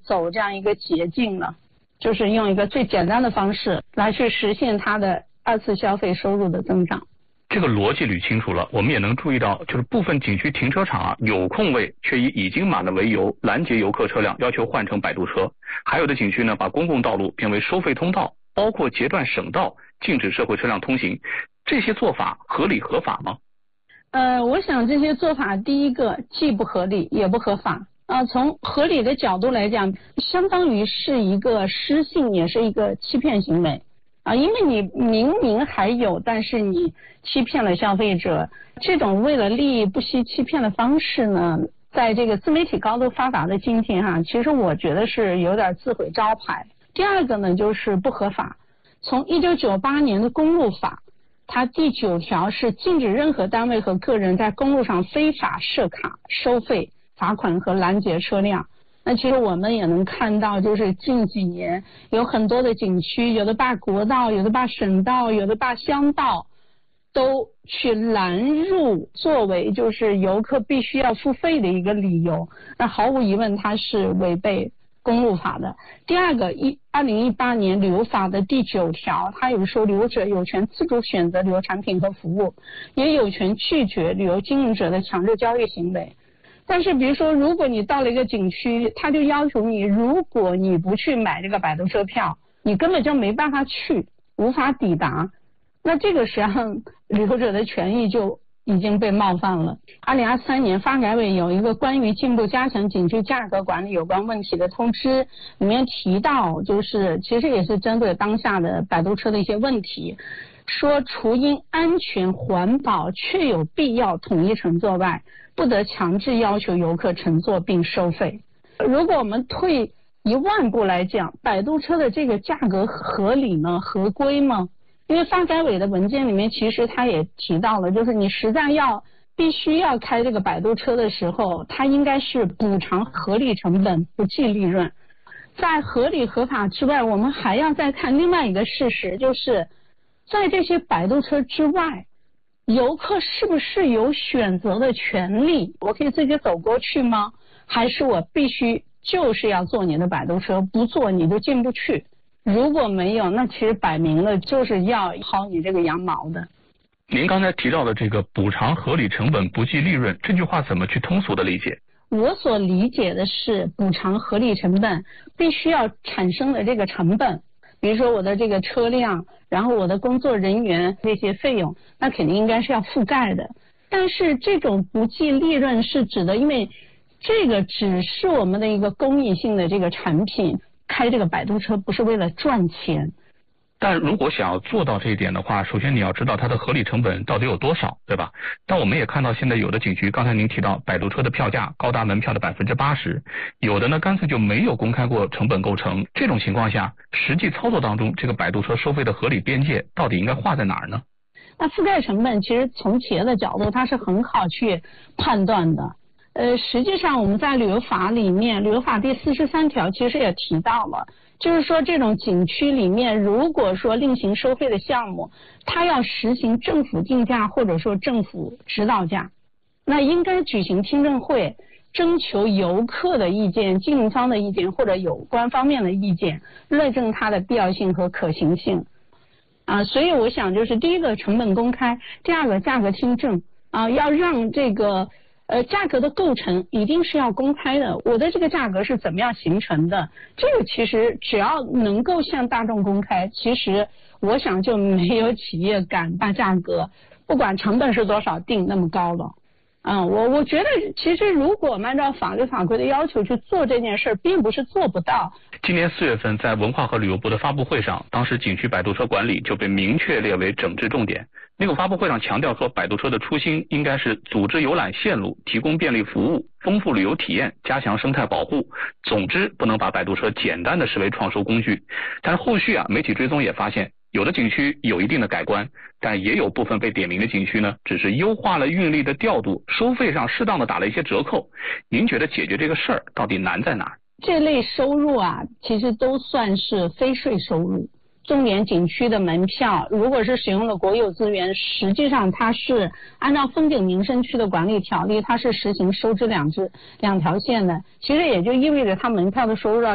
走这样一个捷径了，就是用一个最简单的方式来去实现它的二次消费收入的增长。 这个逻辑捋清楚了，我们也能注意到，就是部分景区停车场有空位，却以已经满了为由拦截游客车辆，要求换成摆渡车。还有的景区呢，把公共道路变为收费通道，包括截断省道，禁止社会车辆通行。这些做法合理合法吗？ 我想这些做法，第一个既不合理也不合法。从合理的角度来讲，相当于是一个失信，也是一个欺骗行为。因为你明明还有，但是你欺骗了消费者，这种为了利益不惜欺骗的方式呢，在这个自媒体高度发达的今天其实我觉得是有点自毁招牌。第二个呢，就是不合法。从1998年的公路法，它第9条是禁止任何单位和个人在公路上非法设卡、收费、罚款和拦截车辆。那其实我们也能看到，就是近几年有很多的景区，有的把国道，有的把省道，有的把乡道，都去拦入作为就是游客必须要付费的一个理由。那毫无疑问，它是违背公路法的。第二个，2018年旅游法的第9条，它有说旅游者有权自主选择旅游产品和服务，也有权拒绝旅游经营者的强制交易行为。但是比如说，如果你到了一个景区，他就要求你，如果你不去买这个摆渡车票，你根本就没办法去，无法抵达。那这个实际上旅游者的权益就已经被冒犯了。2023年发改委有一个关于进一步加强景区价格管理有关问题的通知，里面提到，就是其实也是针对当下的摆渡车的一些问题，说除因安全环保确有必要统一乘坐外，不得强制要求游客乘坐并收费。如果我们退1万步来讲，摆渡车的这个价格合理吗？合规吗？因为发改委的文件里面其实他也提到了，就是你实在必须要开这个摆渡车的时候，它应该是补偿合理成本，不计利润。在合理合法之外，我们还要再看另外一个事实，就是在这些摆渡车之外，游客是不是有选择的权利？我可以自己走过去吗？还是我必须就是要坐你的摆渡车，不坐你就进不去？如果没有，那其实摆明了就是要薅你这个羊毛的。 您刚才提到的这个补偿合理成本不计利润，这句话怎么去通俗的理解？ 我所理解的是，补偿合理成本必须要产生的这个成本，比如说我的这个车辆，然后我的工作人员这些费用，那肯定应该是要覆盖的。但是这种不计利润是指的，因为这个只是我们的一个公益性的这个产品，开这个摆渡车不是为了赚钱。 但如果想要做到这一点的话，首先你要知道它的合理成本到底有多少，对吧？但我们也看到现在有的景区，刚才您提到摆渡车的票价高达门票的80%，有的呢干脆就没有公开过成本构成。这种情况下，实际操作当中，这个摆渡车收费的合理边界到底应该划在哪儿呢？ 那覆盖成本其实从企业的角度，它是很好去判断的。实际上我们在旅游法里面，旅游法第43条其实也提到了，就是说这种景区里面，如果说另行收费的项目，它要实行政府定价或者说政府指导价，那应该举行听证会，征求游客的意见、经营方的意见或者有关方面的意见，论证它的必要性和可行性。所以我想就是第一个成本公开，第二个价格听证要让这个价格的构成一定是要公开的，我的这个价格是怎么样形成的，这个其实只要能够向大众公开，其实我想就没有企业敢把价格不管成本是多少定那么高了。我觉得其实如果按照法律法规的要求去做这件事，并不是做不到。 今年4月份在文化和旅游部的发布会上，当时景区摆渡车管理就被明确列为整治重点。那个发布会上强调说，摆渡车的初心应该是组织游览线路，提供便利服务，丰富旅游体验，加强生态保护。总之不能把摆渡车简单的视为创收工具。但是后续媒体追踪也发现，有的景区有一定的改观，但也有部分被点名的景区呢，只是优化了运力的调度，收费上适当的打了一些折扣。您觉得解决这个事儿到底难在哪儿？ 这类收入其实都算是非税收入。重点景区的门票，如果是使用了国有资源，实际上它是按照风景名胜区的管理条例，它是实行收支两条线的。其实也就意味着它门票的收入